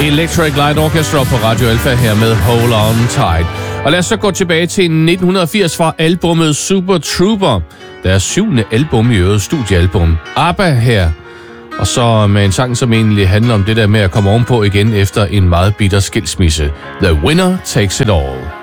Electric Light Orchestra på Radio Alpha her med Hold On Tight. Og lad os så gå tilbage til 1980 fra albumet Super Trooper. Deres 7. album i øvrigt, studiealbum. ABBA her. Og så med en sang, som egentlig handler om det der med at komme ovenpå igen efter en meget bitter skilsmisse. The Winner Takes It All.